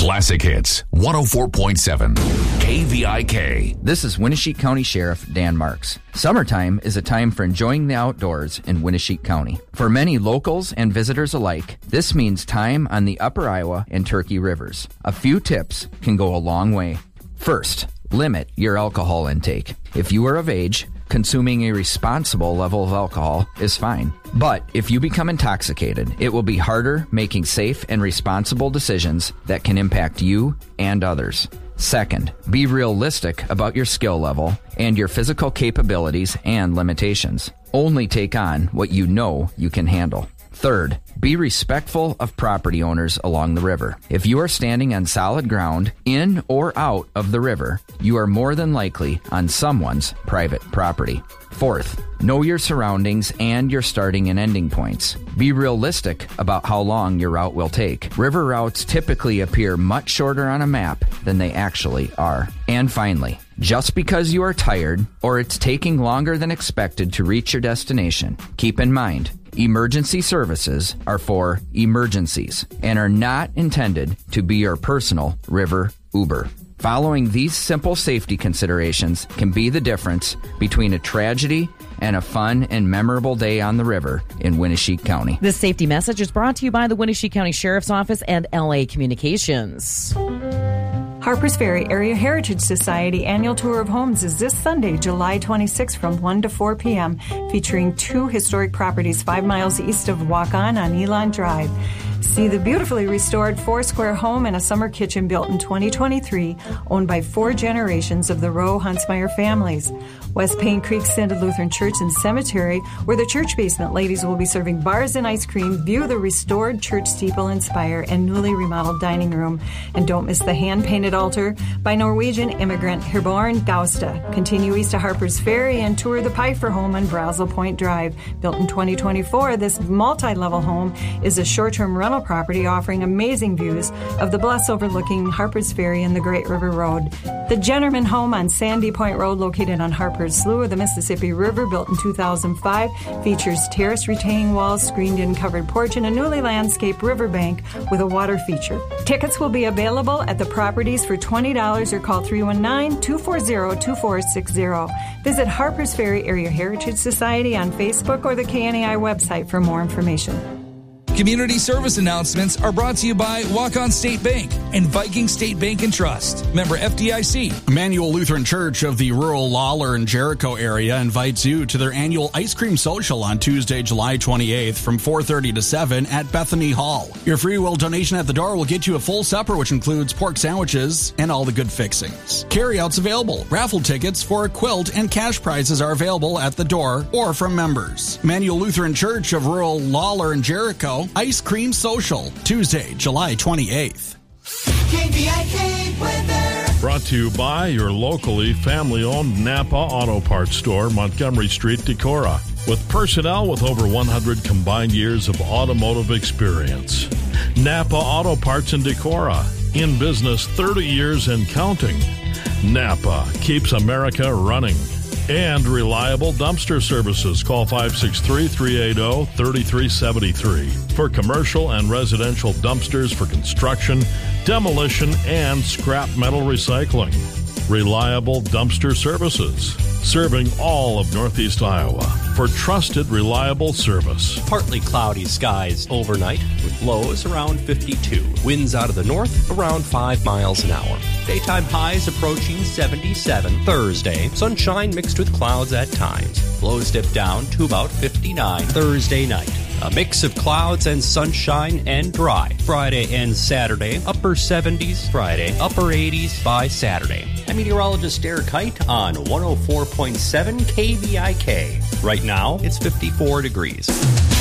Classic Hits 104.7 KVIK. This is Winneshiek County Sheriff Dan Marks. Summertime is a time for enjoying the outdoors in Winneshiek County. For many locals and visitors alike, this means time on the Upper Iowa and Turkey Rivers. A few tips can go a long way. First, limit your alcohol intake. If you are of age, consuming a responsible level of alcohol is fine. But if you become intoxicated, it will be harder making safe and responsible decisions that can impact you and others. Second, be realistic about your skill level and your physical capabilities and limitations. Only take on what you know you can handle. Third, be respectful of property owners along the river. If you are standing on solid ground, in or out of the river, you are more than likely on someone's private property. Fourth, know your surroundings and your starting and ending points. Be realistic about how long your route will take. River routes typically appear much shorter on a map than they actually are. And finally, just because you are tired or it's taking longer than expected to reach your destination, keep in mind, emergency services are for emergencies and are not intended to be your personal river Uber. Following these simple safety considerations can be the difference between a tragedy and a fun and memorable day on the river in Winneshiek County. This safety message is brought to you by the Winneshiek County Sheriff's Office and LA Communications. Harpers Ferry Area Heritage Society annual tour of homes is this Sunday, July 26 from 1 to 4 p.m., featuring 2 historic properties 5 miles east of Waukon on Elon Drive. See the beautifully restored 4-square home and a summer kitchen built in 2023, owned by 4 generations of the Rowe Huntsmeyer families. West Payne Creek Synod Lutheran Church and Cemetery, where the church basement ladies will be serving bars and ice cream. View the restored church steeple and spire and newly remodeled dining room. And don't miss the hand-painted altar by Norwegian immigrant Herborn Gausta. Continue east to Harpers Ferry and tour the Pfeiffer home on Brazel Point Drive. Built in 2024, this multi-level home is a short-term rental property offering amazing views of the bluffs overlooking Harpers Ferry and the Great River Road. The Jennerman home on Sandy Point Road, located on Harpers Slough of the Mississippi River, built in 2005, features terrace retaining walls, screened-in covered porch, and a newly landscaped riverbank with a water feature. Tickets will be available at the properties for $20 or call 319-240-2460. Visit Harpers Ferry Area Heritage Society on Facebook or the KNEI website for more information. Community service announcements are brought to you by Waukon State Bank and Viking State Bank and Trust. Member FDIC. Emmanuel Lutheran Church of the rural Lawler and Jericho area invites you to their annual ice cream social on Tuesday, July 28th from 4:30 to 7 at Bethany Hall. Your free will donation at the door will get you a full supper, which includes pork sandwiches and all the good fixings. Carryouts available. Raffle tickets for a quilt and cash prizes are available at the door or from members. Emmanuel Lutheran Church of rural Lawler and Jericho Ice Cream Social, Tuesday, July 28th. KVIK weather. Brought to you by your locally family-owned Napa Auto Parts store, Montgomery Street, Decorah. With personnel with over 100 combined years of automotive experience. Napa Auto Parts in Decorah. In business 30 years and counting. Napa keeps America running. And reliable dumpster services. Call 563-380-3373 for commercial and residential dumpsters for construction, demolition, and scrap metal recycling. Reliable dumpster services. Serving all of Northeast Iowa for trusted, reliable service. Partly cloudy skies overnight with lows around 52. Winds out of the north around 5 miles an hour. Daytime highs approaching 77. Thursday, sunshine mixed with clouds at times. Lows dip down to about 59. Thursday night, a mix of clouds and sunshine and dry. Friday and Saturday, upper 70s. Friday, upper 80s by Saturday. I'm meteorologist Derek Height on 104.7 KVIK. Right now, it's 54 degrees.